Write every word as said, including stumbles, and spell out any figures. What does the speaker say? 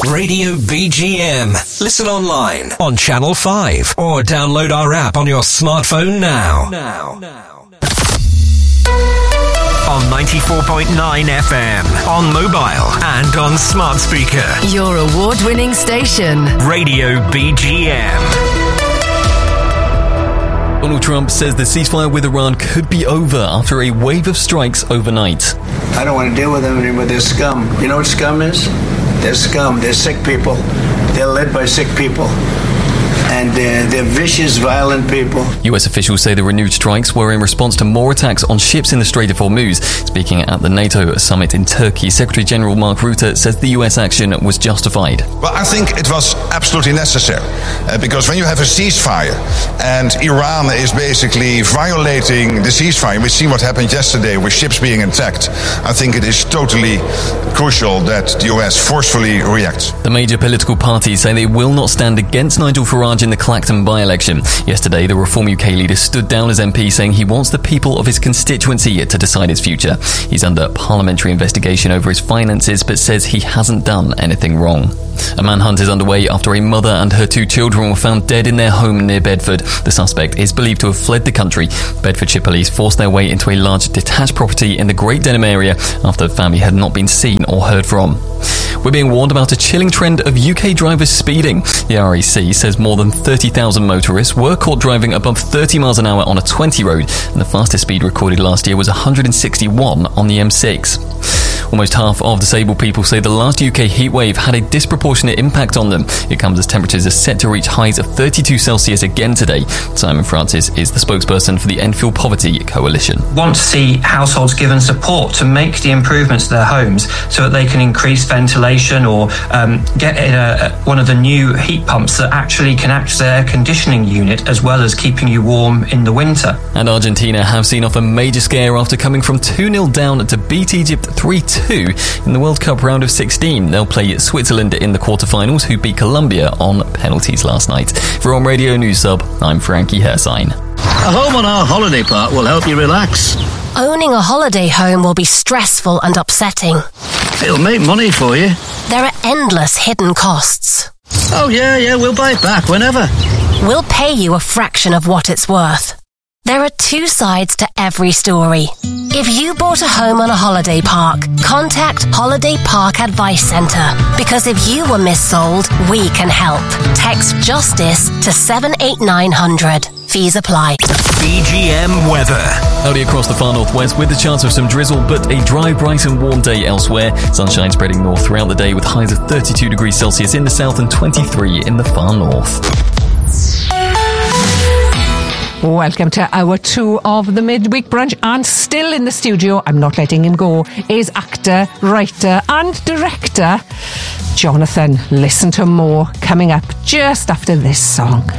Radio B G M. Listen online on Channel five or download our app on your smartphone now. Now. now. On ninety-four point nine F M, on mobile and on smart speaker. Your award-winning station. Radio B G M. Donald Trump says the ceasefire with Iran could be over after a wave of strikes overnight. I don't want to deal with them anymore. They're scum. You know what scum is? They're scum. They're sick people. They're led by sick people. And they're, they're vicious, violent people. U S officials say the renewed strikes were in response to more attacks on ships in the Strait of Hormuz. Speaking at the NATO summit in Turkey, Secretary General Mark Rutte says the U S action was justified. Well, I think it was absolutely necessary. Uh, because when you have a ceasefire and Iran is basically violating the ceasefire, we've seen what happened yesterday with ships being attacked. I think it is totally crucial that the U S forcefully reacts. The major political parties say they will not stand against Nigel Farage in the Clacton by-election. Yesterday, the Reform U K leader stood down as M P, saying he wants the people of his constituency to decide his future. He's under parliamentary investigation over his finances, but says he hasn't done anything wrong. A manhunt is underway after a mother and her two children were found dead in their home near Bedford. The suspect is believed to have fled the country. Bedfordshire police forced their way into a large detached property in the Great Denham area after the family had not been seen or heard from. We're being warned about a chilling trend of U K drivers speeding. The R A C says more than thirty thousand motorists were caught driving above thirty miles an hour on a twenty road, and the fastest speed recorded last year was one hundred sixty-one on the M six. Almost half of disabled people say the last U K heatwave had a disproportionate impact on them. It comes as temperatures are set to reach highs of thirty-two Celsius again today. Simon Francis is the spokesperson for the End Fuel Poverty Coalition. Want to see households given support to make the improvements to their homes so that they can increase ventilation or um, get a, a, one of the new heat pumps that actually can act as an air conditioning unit as well as keeping you warm in the winter. And Argentina have seen off a major scare after coming from two nil down to beat Egypt three two in the World Cup round of sixteen. They'll play Switzerland in the quarterfinals, who beat Colombia on penalties last night. For On Radio News Sub, I'm Frankie Hersign. A home on our holiday park will help you relax. Owning a holiday home will be stressful and upsetting. It'll make money for you. There are endless hidden costs. Oh yeah, yeah, we'll buy it back whenever. We'll pay you a fraction of what it's worth. There are two sides to every story. If you bought a home on a holiday park, contact Holiday Park Advice Centre, because if you were missold, we can help. Text JUSTICE to seven eight nine hundred. Fees apply. B G M weather. Cloudy across the far northwest with the chance of some drizzle, but a dry, bright and warm day elsewhere. Sunshine spreading north throughout the day with highs of thirty-two degrees Celsius in the south and twenty-three in the far north. Welcome to hour two of the midweek brunch, and still in the studio, I'm not letting him go, is actor, writer and director Jonathan. Listen to more coming up just after this song.